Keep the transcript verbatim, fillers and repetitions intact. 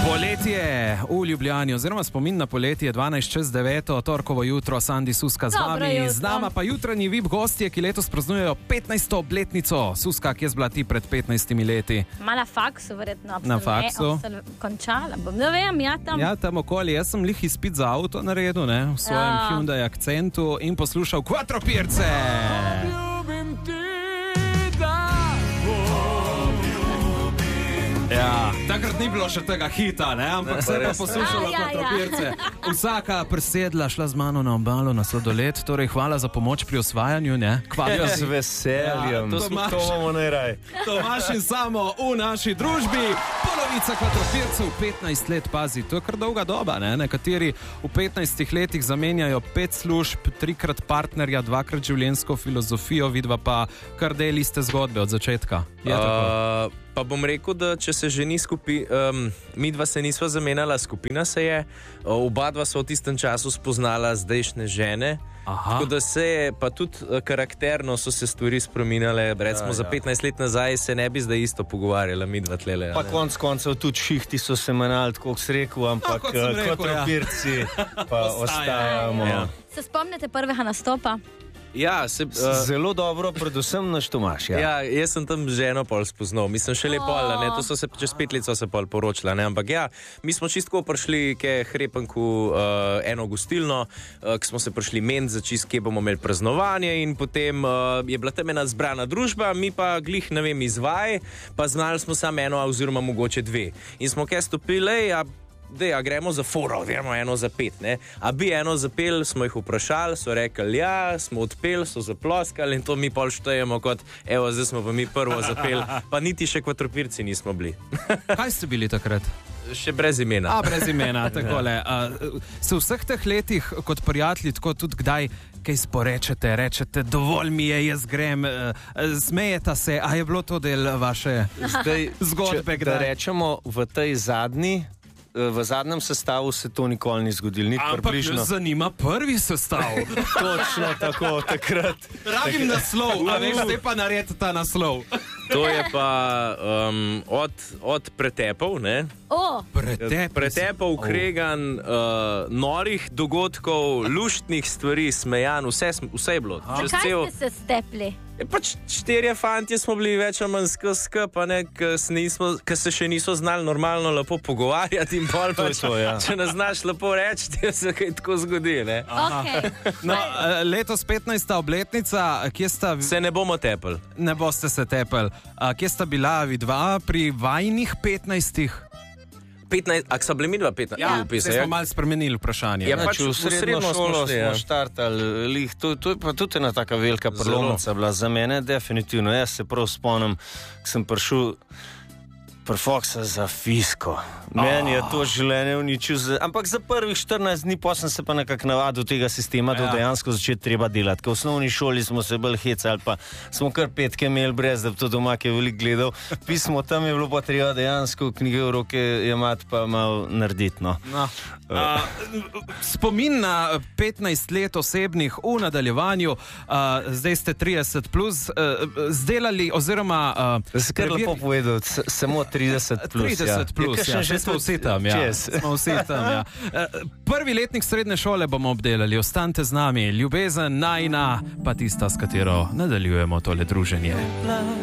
Poletje v Ljubljani, oziroma spomin na poletje, dvanajst čez deveto, torkovo jutro, Sandi Suska z vami, z nama pa jutranji V I P gostje, ki letos praznujejo petnajsto obletnico. Suska, kje si bila ti pred petnajstimi leti? Ma na faksu, verjetno. Na faksu? Končala bom, ne vem, ja tam. Ja, tam okoli. Jaz sem lih izpit za avto naredil, ne, v svojem ja. Hyundai Akcentu in poslušal Quatropirce. Ljubim ti, da ja, takrat ni bilo še tega hita, ne? Ampak se je poslušalo Quatropirce. Vsaka presedla šla z mano na obalo na sladoled, torej hvala za pomoč pri osvajanju, ne? Ja, z veseljem, ja, to smo to imamo najraj. Tomaž in Samo v naši družbi, polovica Quatropircev, petnajst let, pazi, to je kar dolga doba, ne? Nekateri v petnajstih letih zamenjajo pet služb, trikrat partnerja, dvakrat življenjsko filozofijo, vidva pa kar del iste zgodbe od začetka. Je tako? Uh, Pa bom rekel, da če se že ni skupi, um, mi dva se nisva zamenjala, skupina se je, oba dva sva v tistem času spoznala zdajšnje žene. Aha. Tako da se je, pa tudi karakterno so se stvari spreminjale, recimo ja, ja. za petnajst let nazaj se ne bi zdaj isto pogovarjala, mi dva tlele. Pa konc koncev tudi šihti so se menjali, tako se rekel, ampak no, Quatropirci ja. pa ostajamo. Ja. Se spomnite prvega nastopa? Ja, se, uh, zelo dobro, predvsem naš Tomaž. Ja. Ja, jaz sem tam ženo pol spoznal, mislim še lepo, oh. ne, to so se čez pet let so se pol poročila, ne, ampak ja, mi smo čistko prišli ke Hrepenku uh, eno gostilno, uh, ki smo se prišli men za čist, kje bomo imeli praznovanje in potem uh, je bila tam ena zbrana družba, mi pa glih, ne vem, izvaj, pa znali smo samo eno oziroma mogoče dve. In smo kaj stopili, ja, Dej, a gremo za foro, gremo eno za pet, ne? A bi eno zapel, smo jih vprašali, so rekli ja, smo odpel, so zaploskali in to mi pol štejemo kot, evo, zdaj smo pa mi prvo zapel, pa niti še Quatropirci nismo bili. Kaj ste bili takrat? Še brez imena. A, brez imena, takole. A, se v vseh teh letih kot prijatelji tako tudi kdaj kaj sporečete, rečete, dovolj mi je, jaz grem, smejeta se, a je bilo to del vaše zdaj, zgodbe? Če, da rečemo v tej zadnji, v zadnjem sestavu se to nikoli ni zgodilo, ni približno. Ampak me zanima prvi sestav. Točno tako, takrat. Rabim naslov, a veš, zdaj pa naredi ta naslov. To je pa um, od, od pretepov, ne? Oh. Pretep. Pretepov, kregan, uh, norih dogodkov, luštnih stvari, smejan, vse, vse je bilo. Zakaj cel... ste se stepli? Je pač štirje fantje smo bili več ali manj skup, ker se še niso znali normalno lepo pogovarjati in pol pač, to, ja. Če ne znaš lepo reči, ti se kaj tako zgodi, ne? Okay. No, letos petnajsta obletnica, kje sta... Se ne bomo tepli. Ne boste se tepli. Kje sta bila vidva pri vajnih petnajstih? petnajst, a so bili mi dva petnajst? Ja, zdaj smo malo spremenili vprašanje. Ja, pač v srednjo šolo smo ja. štartali, to, to je pa tudi ena taka velika prelomnica bila za mene, definitivno. Jaz se prav spomnim, ko sem prišel pri Foxa za fisko. Meni je to življenje uničil, za, ampak za prvih štirinajst dni pa sem se pa nekako navadil tega sistema, da ja. dejansko začeti treba delati. Ker v osnovni šoli smo se bolj hecali, pa smo kar petke imeli brez, da bi to doma kaj veliko gledal. Pismo tam je bilo pa treba dejansko knjige v roke jemati pa malo narediti. No. No. Uh, spomin na petnajst let osebnih v nadaljevanju, uh, zdaj ste trideset plus, uh, zdelali oziroma... Uh, Skar previr... lepo povedal, samo trideset plus. trideset plus, ja. ja. Smo vsi tam, ja. Smo vsi tam, ja. Prvi letnik srednje šole bomo obdelali, ostanite z nami, ljubezen najna, pa tista, s katero nadaljujemo tole druženje.